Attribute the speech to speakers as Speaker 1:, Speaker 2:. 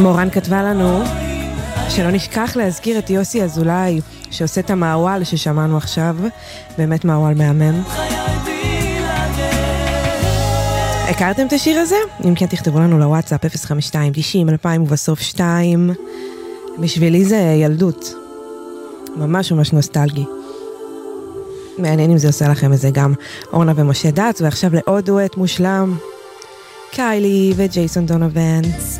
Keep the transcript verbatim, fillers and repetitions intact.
Speaker 1: מורן כתבה לנו שלא נשכח להזכיר את יוסי אזולאי שעושה את המעוול ששמענו עכשיו, באמת מעוול מהמם. הכרתם את השיר הזה? אם כן תכתבו לנו לוואטסאפ אפס חמש שתיים תשעים אלפיים ובסוף שתיים. בשבילי זה ילדות, ממש ממש נוסטלגי. מעניין אם זה עושה לכם איזה גם. אורנה ומשה דת, ועכשיו לעוד דואט מושלם, קיילי וג'ייסון דונובן.